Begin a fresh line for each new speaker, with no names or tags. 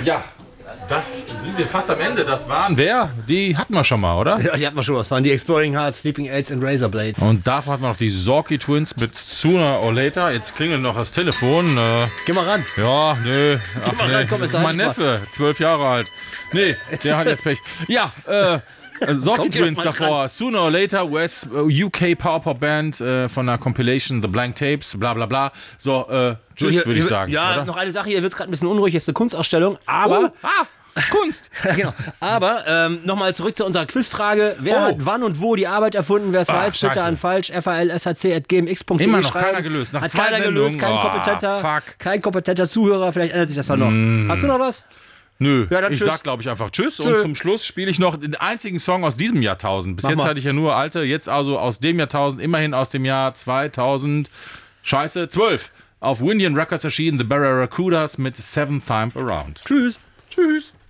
Ja, das sind wir fast am Ende. Das waren wer? Die hatten wir schon mal, oder?
Ja, die hatten wir schon. Das waren die Exploring Hearts, Sleeping Aids und Razor Blades.
Und davor hatten wir noch die Zorky Twins mit Sooner or Later. Jetzt klingelt noch das Telefon.
Geh mal ran.
Ja, nö.
Mal ran, komm,
das ist mein Neffe, 12 Jahre alt. Nee, der hat jetzt Pech. Ja, Zorky Twins davor. Sooner or Later, UK Power Pop Band von der Compilation The Blank Tapes, bla bla bla. So, tschüss, würde ich sagen.
Ja,
oder?
noch eine Sache, hier wird es gerade ein bisschen unruhig, jetzt eine Kunstausstellung, aber...
Kunst!
Ja, genau. Aber nochmal zurück zu unserer Quizfrage. Wer hat wann und wo die Arbeit erfunden? Wer es weiß, bitte an falsch, falshc@gmx.de
Immer noch
schreiben.
keiner gelöst. Nach
hat
2
keiner gelöst,
Sendungen.
kein kompetenter Zuhörer. Vielleicht ändert sich das dann noch. Hast du noch was?
Nö,
Ja, dann
ich
tschüss.
sag, glaube ich, einfach Tschüss. Und zum Schluss spiele ich noch den einzigen Song aus diesem Jahrtausend. Bis
Mach
jetzt
mal.
hatte ich ja nur alte, jetzt also aus dem Jahrtausend, immerhin aus dem Jahr 2012. Auf Windian Records erschienen The Barracudas mit Seventh Time Around.
Tschüss.
Tschüss.